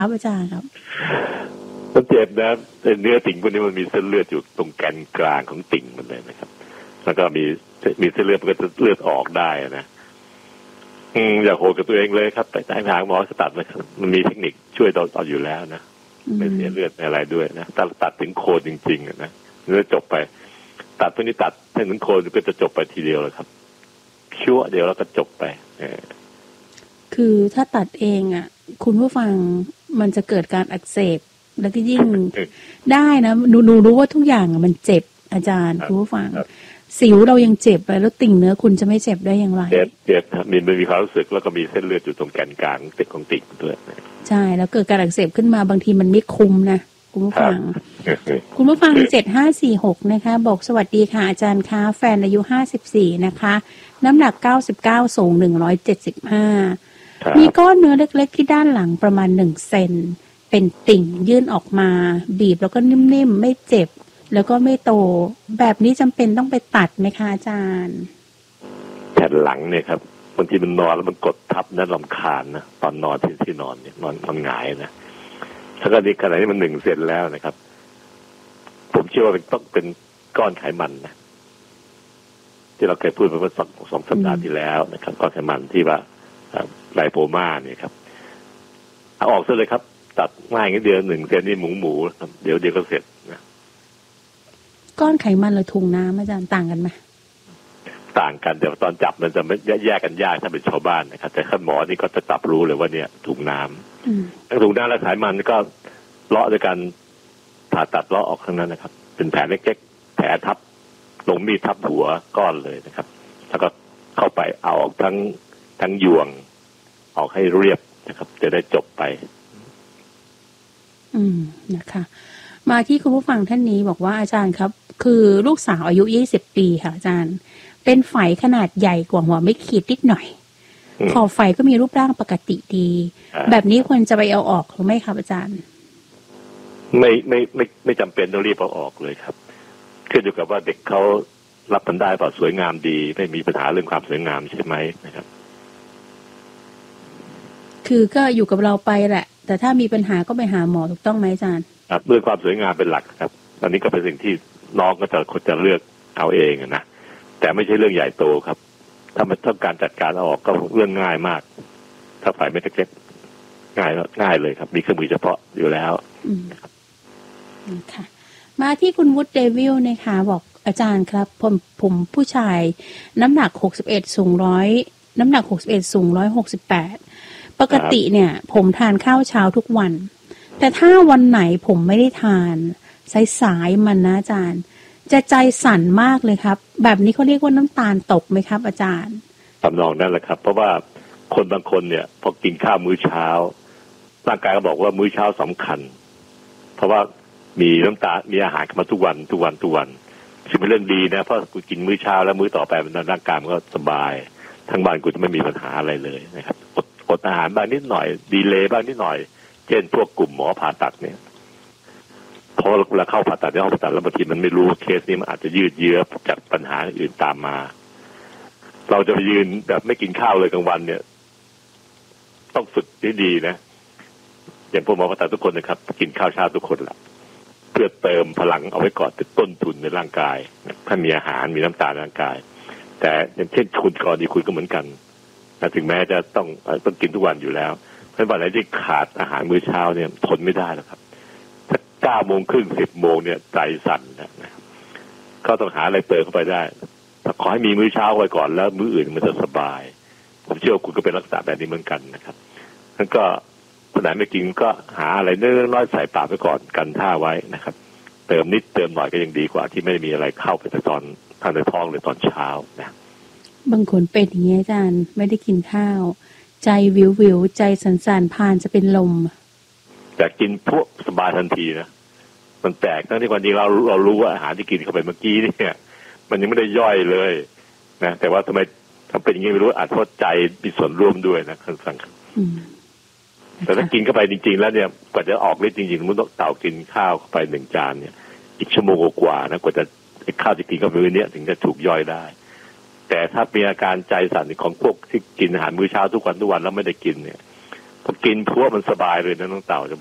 ครับอาจารย์ครับมันเจ็บนะเนื้อติ่งพวกนี้มันมีเส้นเลือดอยู่ตรงแกนกลางของติ่งมันเลยนะครับแล้วก็มีเส้นเลือดมันก็จะเลือดออกได้นะอย่าโหดกับตัวเองเลยครับแต่ให้ทางหมอตัดนะครับมันมีเทคนิคช่วยต่ออยู่แล้วนะไม่เสียเลือดอะไรด้วยนะถ้าตัดถึงโคนจริงๆนะเนื้อจบไปตัดตัวนี้ตัดให้ถึงโคนก็จะจบไปทีเดียวเลยครับชั่วเดียวแล้วก็จบไปคือถ้าตัดเองอ่ะคุณผู้ฟังมันจะเกิดการอักเสบแล้วก็ยิ่งได้นะหนูรู้ว่าทุกอย่างมันเจ็บอาจารย์คุณผู้ฟังสิวเรายังเจ็บเลยแล้วติ่งเนื้อคุณจะไม่เจ็บได้อย่างไรเจ็บมีความรู้สึกแล้วก็มีเส้นเลือดอยู่ตรงแกนกลางติดของติ่งด้วยใช่แล้วเกิดการอักเสบขึ้นมาบางทีมันไม่คุ้มนะคุณผู้ฟังคุณผู้ฟัง7546นะคะบอกสวัสดีค่ะอาจารย์คะแฟนอายุ54นะคะน้ำหนัก99สูง175มีก้อนเนื้อเล็กๆที่ด้านหลังประมาณ1เซนเป็นติ่งยื่นออกมาบีบแล้วก็นิ่มๆไม่เจ็บแล้วก็ไม่โตแบบนี้จำเป็นต้องไปตัดไหมคะอาจารย์แผ่นหลังเนี่ยครับบางทีมันนอนแล้วมันกดทับนั่นรำคาญนะตอนนอนที่นอนเนี่ยนอนหงายนะถ้าเกิดขนาดนี้มัน1เซนแล้วนะครับผมเชื่อว่าต้องเป็นก้อนไขมันนะที่เราเคยพูดไปเมื่อ2 สัปดาห์ที่แล้วนะครับก้อนไขมันที่ว่าไลโปมาเนี่ยครับเอาออกซะเลยครับตัดง่ายนิดเดียว1เซนนี่หมูเดี๋ยวก็เสร็จนะก้อนไขมันหรือถุงน้ำอาจารย์ต่างกันไหมต่างกันแต่ตอนจับมันจะไม่แยกกันยากถ้าเป็นชาวบ้านนะครับแต่ขั้นหมอนี่ก็จะจับรู้เลยว่าเนี่ยถุงน้ำถ้าถุงน้ำและไขมันก็เลาะด้วยการผ่าตัดเลาะออกข้างนั้นนะครับเป็นแผลเล็กๆแผลทับลงมีดทับหัวก้อนเลยนะครับแล้วก็เข้าไปเอาออกทั้งยวงออกให้เรียบนะครับจะได้จบไปนะคะมาที่คุณผู้ฟังท่านนี้บอกว่าอาจารย์ครับคือลูกสาวอายุ20 ปีค่ะอาจารย์เป็นไฝขนาดใหญ่กว่าหัวไม่ขีดนิดหน่อยขอบไฝก็มีรูปร่างปกติดีแบบนี้ควรจะไปเอาออกหรือไม่ครับอาจารย์ไม่จำเป็นต้องรีบเอาออกเลยครับขึ้นอยู่กับว่าเด็กเขารับมันได้เปล่าสวยงามดีไม่มีปัญหาเรื่องความสวยงามใช่ไหมนะครับคือก็อยู่กับเราไปแหละแต่ถ้ามีปัญหาก็ไปหาหมอถูกต้องไหมอาจารย์ครับด้วยความสวยงามเป็นหลักครับอันนี้ก็เป็นสิ่งที่น้องก็จะเลือกเอาเองนะแต่ไม่ใช่เรื่องใหญ่โตครับถ้ามันต้องการจัดการเอาออกก็เรื่องง่ายมากถ้าฝ่ายไม่เล็กๆง่ายเลยครับมีเครื่องมือเฉพาะอยู่แล้วค่ะมาที่คุณวุฒิเดวิลนะคะบอกอาจารย์ครับผมผู้ชายน้ำหนัก61สูง100น้ำหนัก61สูง168ปกติเนี่ยผมทานข้าวเช้าทุกวันแต่ถ้าวันไหนผมไม่ได้ทานสายมันนะอาจารย์จะใจสั่นมากเลยครับแบบนี้เขาเรียกว่าน้ำตาลตกไหมครับอาจารย์ทำนองนั้นแหละครับเพราะว่าคนบางคนเนี่ยพอกินข้าวมื้อเช้าร่างกายก็บอกว่ามื้อเช้าสำคัญเพราะว่ามีน้ำตาลมีอาหารมาทุกวันซึ่งเป็นเรื่องดีนะเพราะกูกินมื้อเช้าแล้วมื้อต่อไปมันร่างกายมันก็สบายทั้งบ้านกูจะไม่มีปัญหาอะไรเลยนะครับอดอาหารบ้างนิดหน่อยดีเลย์บ้างนิดหน่อยเช่นพวกกลุ่มหมอผ่าตัดเนี่ยพอเวลาเข้าผ่าตัดในห้องผ่าตัดแล้วบางทีมันไม่รู้เคสนี้มันอาจจะยืดเยื้อจากปัญหาอื่นตามมาเราจะไปยืนแบบไม่กินข้าวเลยกลางวันเนี่ยต้องฝึกให้ดีนะอย่างพวกหมอผ่าตัดทุกคนนะครับกินข้าวเช้าทุกคนแหละเพื่อเติมพลังเอาไว้ก่อนเป็นต้นทุนในร่างกายถ้ามีอาหารมีน้ำตาลในร่างกายแต่อย่างเช่นคุณก่อนดีคุณก็เหมือนกันถึงแม้จะต้องกินทุกวันอยู่แล้วเพราะวันไหนที่ขาดอาหารมื้อเช้าเนี่ยทนไม่ได้แล้วครับถ้า9 โมงครึ่ง10 โมงเนี่ยใจสั่นนะครับก็ต้องหาอะไรเติมเข้าไปได้แต่ขอให้มีมื้อเช้าไว้ก่อนแล้วมื้ออื่นมันจะสบายผมเชื่อว่าคุณก็เป็นลักษณะแบบนี้เหมือนกันนะครับงั้นก็วันไหนไม่กินก็หาอะไรน้อยๆใส่ปากไปก่อนกันท่าไว้นะครับเติมนิดเติมหน่อยก็ยังดีกว่าที่ไม่มีอะไรเข้าไปตอนทางในท้องหรือตอนเช้านะบางคนเป็นอย่างนี้อาจารย์ไม่ได้กินข้าวใจวิวใจสั่นๆพานจะเป็นลมแต่กินพวกสบายทันทีนะมันแปลกทั้งที่วันนี้เรารู้ว่าอาหารที่กินเข้าไปเมื่อกี้เนี่ยมันยังไม่ได้ย่อยเลยนะแต่ว่าทำไมเป็นอย่างนี้ไม่รู้อาจเพราะใจมีส่วนร่วมด้วยนะคุณฟังแต่ถ้ากินเข้าไปจริงๆแล้วเนี่ยกว่าจะออกฤทธิ์จริงๆมันต้องเต่ากินข้าวเข้าไป1 จานเนี่ยอีกชั่วโมงกว่านะกว่าจะข้าวที่กินเข้าไปมื้อนี้ถึงจะถูกย่อยได้แต่ถ้ามีอาการใจสั่นของพวกที่กินอาหารมื้อเช้าทุกวันแล้วไม่ได้กินเนี่ยผกินพวกมันสบายเลยนะน้องเต่าจะ